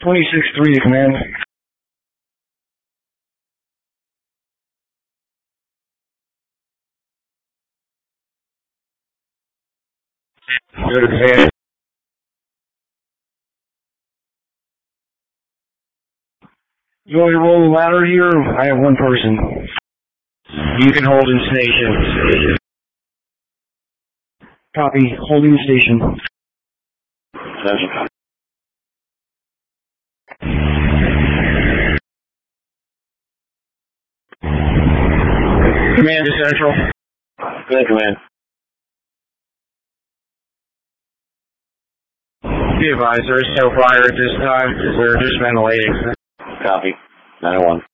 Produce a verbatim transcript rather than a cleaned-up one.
twenty-six three to command. Go to command. You want me to roll the ladder here? I have one person. You can hold in station. Copy. Holding station. Command to Central. Good, command. Be advised, there is no fire at this time. We're just ventilating. Copy. nine oh one.